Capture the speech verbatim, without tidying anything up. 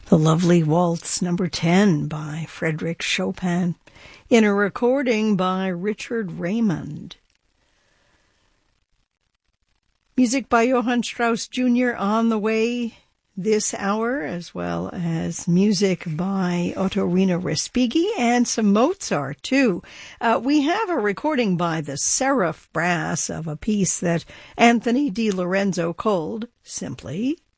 The lovely Waltz number ten by Frédéric Chopin in a recording by Richard Raymond. Music by Johann Strauss Junior on the way this hour, as well as music by Ottorino Respighi and some Mozart, too. Uh, we have a recording by the Seraph Brass of a piece that Anthony Di Lorenzo called simply